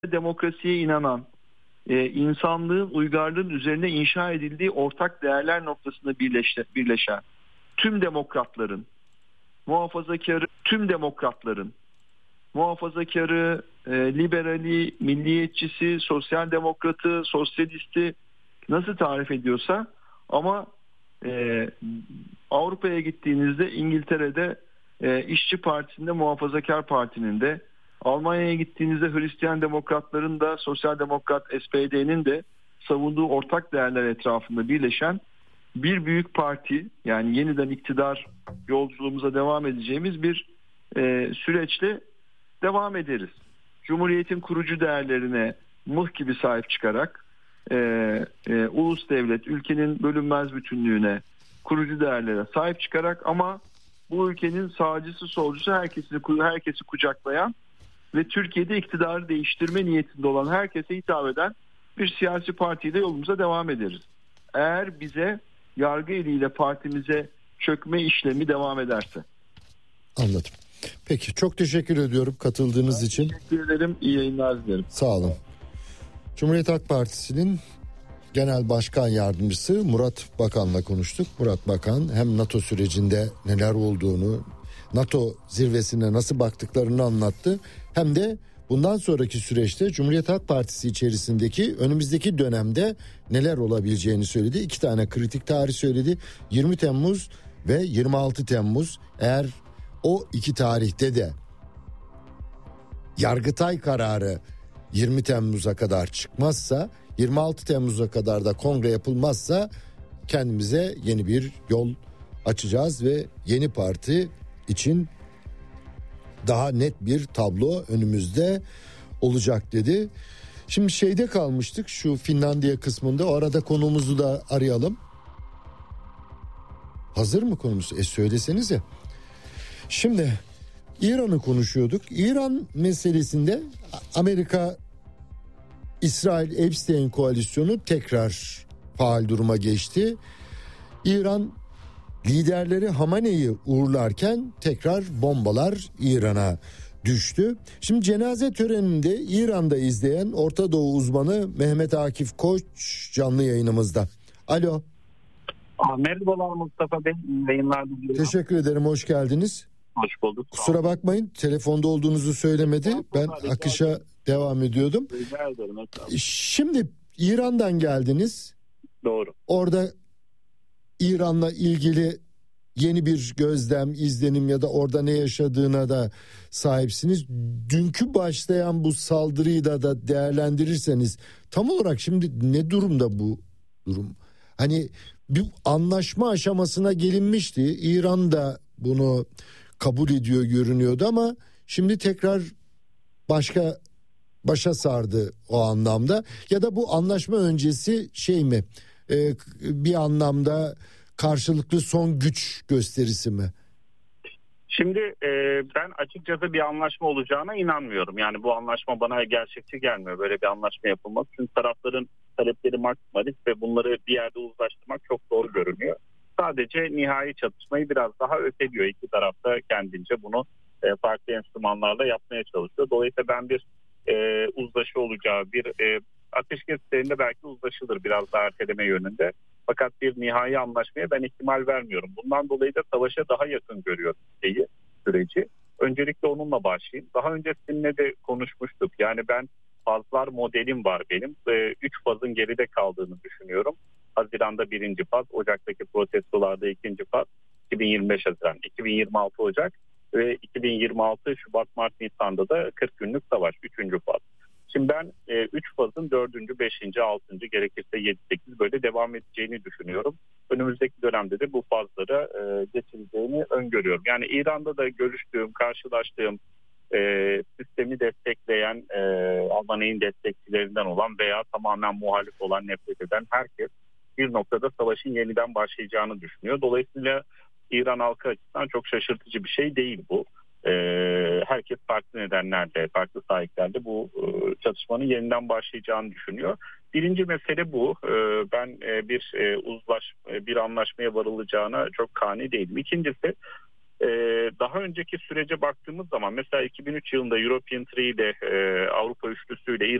demokrasiye inanan, insanlığın, uygarlığın üzerine inşa edildiği ortak değerler noktasında birleşen tüm demokratların, muhafazakarı, liberali, milliyetçisi, sosyal demokratı, sosyalisti nasıl tarif ediyorsa, ama Avrupa'ya gittiğinizde İngiltere'de İşçi Partisi'nde, Muhafazakar Parti'nin de, Almanya'ya gittiğinizde Hristiyan Demokratların da, Sosyal Demokrat SPD'nin de savunduğu ortak değerler etrafında birleşen bir büyük parti, yani yeniden iktidar yolculuğumuza devam edeceğimiz bir süreçle devam ederiz. Cumhuriyetin kurucu değerlerine mıh gibi sahip çıkarak, ulus devlet, ülkenin bölünmez bütünlüğüne, kurucu değerlere sahip çıkarak, ama bu ülkenin sağcısı solcusu herkesi kucaklayan ve Türkiye'de iktidarı değiştirme niyetinde olan herkese hitap eden bir siyasi partiyle yolumuza devam ederiz. Eğer bize yargı eliyle partimize çökme işlemi devam ederse. Anladım. Peki, çok teşekkür ediyorum katıldığınız için. Teşekkür ederim. İyi yayınlar dilerim. Sağ olun. Cumhuriyet Halk Partisi'nin Genel Başkan Yardımcısı Murat Bakan'la konuştuk. Murat Bakan hem NATO sürecinde neler olduğunu, NATO zirvesine nasıl baktıklarını anlattı. Hem de bundan sonraki süreçte Cumhuriyet Halk Partisi içerisindeki önümüzdeki dönemde neler olabileceğini söyledi. 2 tane kritik tarih söyledi. 20 Temmuz ve 26 Temmuz. Eğer o 2 tarihte de Yargıtay kararı 20 Temmuz'a kadar çıkmazsa, 26 Temmuz'a kadar da kongre yapılmazsa kendimize yeni bir yol açacağız ve yeni parti için daha net bir tablo önümüzde olacak dedi. Şimdi şeyde kalmıştık, şu Finlandiya kısmında. O arada konuğumuzu da arayalım. Hazır mı konumuz? Söylesenize. Şimdi İran'ı konuşuyorduk. İran meselesinde Amerika İsrail Epstein koalisyonu tekrar faal duruma geçti. İran liderleri Hamane'yi uğurlarken tekrar bombalar İran'a düştü. Şimdi cenaze töreninde İran'da izleyen Orta Doğu uzmanı Mehmet Akif Koç canlı yayınımızda. Alo. Merhabalar Mustafa Bey. Yayınlar diliyorum. Teşekkür ederim. Hoş geldiniz. Hoş bulduk. Kusura bakmayın, telefonda olduğunuzu söylemedi. Ben akışa devam ediyordum. Rica ederim. Şimdi İran'dan geldiniz. Doğru. Orada İran'la ilgili yeni bir gözlem, izlenim ya da orada ne yaşadığına da sahipsiniz. Dünkü başlayan bu saldırıyı da değerlendirirseniz tam olarak şimdi ne durumda bu durum? Hani bir anlaşma aşamasına gelinmişti. İran da bunu kabul ediyor görünüyordu ama şimdi tekrar başa sardı o anlamda. Ya da bu anlaşma öncesi şey mi? Bir anlamda karşılıklı son güç gösterisi mi? Şimdi ben açıkçası bir anlaşma olacağına inanmıyorum. Yani bu anlaşma bana gerçekçi gelmiyor. Böyle bir anlaşma yapılmaz. Çünkü tarafların talepleri maksimalist ve bunları bir yerde uzlaştırmak çok zor görünüyor. Sadece nihai çatışmayı biraz daha öteliyor. İki taraf da kendince bunu farklı enstrümanlarla yapmaya çalışıyor. Dolayısıyla ben bir uzlaşı olacağı, bir ateşkes üzerinde belki uzlaşılır biraz daha erteleme yönünde. Fakat bir nihai anlaşmaya ben ihtimal vermiyorum. Bundan dolayı da savaşa daha yakın görüyorum süreci. Öncelikle onunla başlayayım. Daha önce sizinle de konuşmuştuk. Yani ben fazlar modelim var benim. 3 fazın geride kaldığını düşünüyorum. Haziran'da 1. faz, Ocak'taki protestolarda 2. faz, 2025 Haziran, 2026 Ocak ve 2026 Şubat, Mart, Nisan'da da 40 günlük savaş 3. faz. Şimdi ben 3 fazın 4. 5. 6. gerekirse 7. 8 böyle devam edeceğini düşünüyorum. Önümüzdeki dönemde de bu fazlara geçileceğini öngörüyorum. Yani İran'da da görüştüğüm, karşılaştığım sistemi destekleyen, Almanya'nın destekçilerinden olan veya tamamen muhalif olan, nefret eden herkes bir noktada savaşın yeniden başlayacağını düşünüyor. Dolayısıyla İran halkı açısından çok şaşırtıcı bir şey değil bu. Herkes farklı nedenlerle, farklı sahiplerle bu çatışmanın yeniden başlayacağını düşünüyor. Birinci mesele bu. Ben bir anlaşmaya varılacağına çok kani değilim. İkincisi, Daha önceki sürece baktığımız zaman mesela 2003 yılında European Tree ile Avrupa Üçlüsü ile